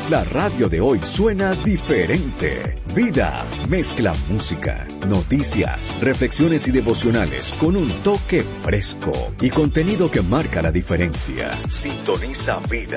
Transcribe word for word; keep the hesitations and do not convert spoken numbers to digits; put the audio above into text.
La radio de hoy suena diferente. Vida mezcla música, noticias, reflexiones y devocionales con un toque fresco y contenido que marca la diferencia. Sintoniza Vida.